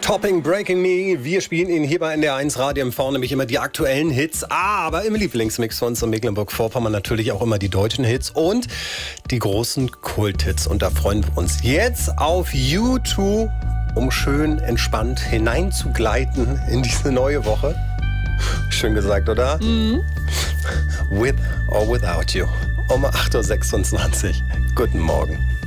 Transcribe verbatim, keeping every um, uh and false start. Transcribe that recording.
Topping, Breaking Me. Wir spielen Ihnen hier bei N D R eins Radio M V nämlich immer die aktuellen Hits, aber im Lieblingsmix von uns in Mecklenburg-Vorpommern natürlich auch immer die deutschen Hits und die großen Kulthits. Und da freuen wir uns jetzt auf U zwei, um schön entspannt hineinzugleiten in diese neue Woche. Schön gesagt, oder? Mhm. With or Without You. Um acht Uhr sechsundzwanzig. Guten Morgen.